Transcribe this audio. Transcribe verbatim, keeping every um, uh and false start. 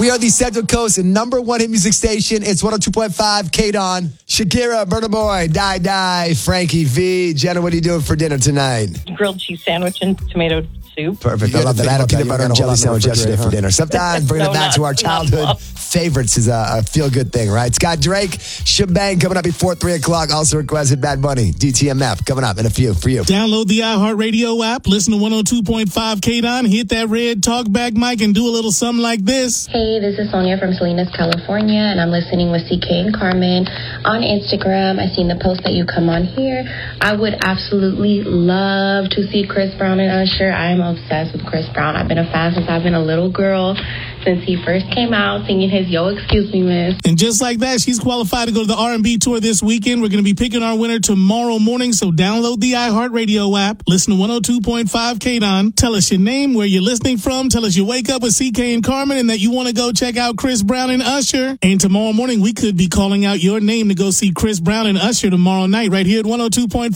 We are the Central Coast number one hit music station. It's one oh two point five K-Don. Shakira, Burna Boy, Die Die, Frankie V. Jenna, what are you doing for dinner tonight? Grilled cheese sandwich and tomato soup. Perfect. I love that. I had a peanut butter and jelly sandwich yesterday for dinner. Sometimes bringing No, it back not- to our not childhood well. favorites is a, a feel-good thing, right? Scott Drake, Shebang coming up before three o'clock. Also requested Bad Bunny, D T M F coming up in a few for you. Download the iHeartRadio app, listen to one oh two point five K-Don, hit that red talkback mic, and do a little something like this. Hey, this is Sonia from Salinas, California, and I'm listening with C K and Carmen on Instagram. I seen the post that you come on here. I would absolutely love to see Chris Brown and Usher. I'm obsessed with Chris Brown. I've been a fan since I've been a little girl, since he first came out singing his Yo Excuse Me Miss. And just like that, she's qualified to go to the R and B tour this weekend. We're going to be picking our winner tomorrow morning, so download the iHeartRadio app. Listen to one oh two point five K-Don. Tell us your name, where you're listening from. Tell us you wake up with C K and Carmen and that you want to go check out Chris Brown and Usher. And tomorrow morning, we could be calling out your name to go see Chris Brown and Usher tomorrow night right here at one oh two point five.